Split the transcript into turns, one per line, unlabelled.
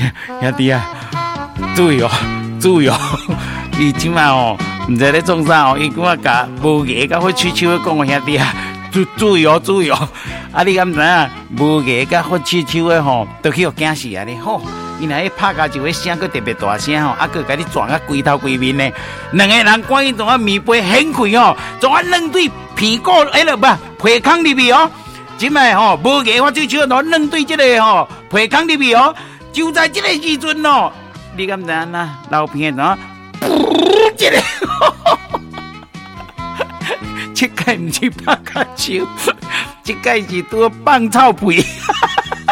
兄弟啊，注意哦，注意哦！伊即摆哦，毋知咧创啥哦，伊感觉甲无牙甲会吹手的讲，兄弟啊，注意哦，注意哦！啊，你敢毋知影？无牙甲会吹手的吼，都去互惊死啊！你吼，伊若迄拍甲一个声，佫特别大声吼，啊，佫甲你撞啊规头规面呢。两个人关于从啊面杯掀开吼，从啊两对屁股了不皮孔入去哦。即摆吼无牙我吹手，两对即个吼皮孔入去哦。就在即个时阵哦，你敢知影呐？老片怎？即个，这届毋是拍卡手，这届是拄放臭屁。